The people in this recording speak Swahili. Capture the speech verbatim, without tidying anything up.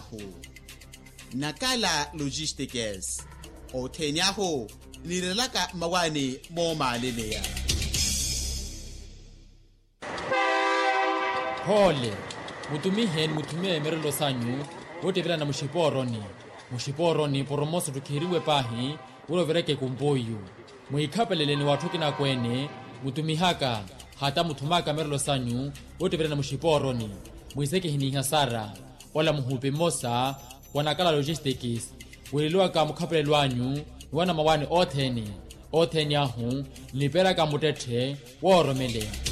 yaho nakala logistics o tenyaho nirelaka mawane mo maleleya Hole mutumihen mutumie merelo sanyu wote vila na mushiporoni mushiporoni poromoso tukiriwe pahi ulo vereke kumboyu muikapeleleni watuki na kwene mutumihaka hata mutumaka merelo sanyu wote vila na mushiporoni muiseke hini hasara wala muhupe mosa wanakala logistics wililuwa ka mukapelelwanyu wana mawane otheni otheni ahu nipera ka mutete woromele